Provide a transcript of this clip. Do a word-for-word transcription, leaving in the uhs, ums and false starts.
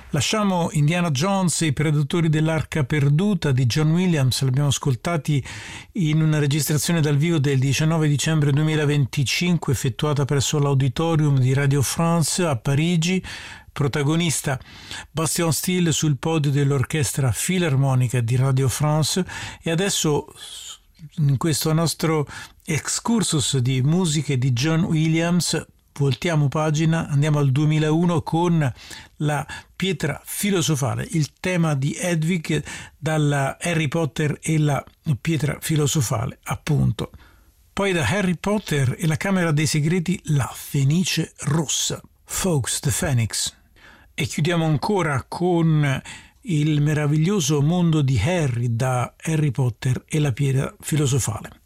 Lasciamo Indiana Jones e i Predatori dell'Arca Perduta di John Williams, l'abbiamo ascoltati in una registrazione dal vivo del diciannove dicembre duemilaventicinque effettuata presso l'Auditorium di Radio France a Parigi. Protagonista Bastien Steele sul podio dell'Orchestra Filarmonica di Radio France. E adesso, in questo nostro excursus di musiche di John Williams, voltiamo pagina, andiamo al duemilauno con la pietra filosofale, il tema di Hedwig dalla Harry Potter e la pietra filosofale, appunto. Poi da Harry Potter e la Camera dei Segreti, la Fenice Rossa, Fawkes the Phoenix. E chiudiamo ancora con il meraviglioso mondo di Harry da Harry Potter e la pietra filosofale.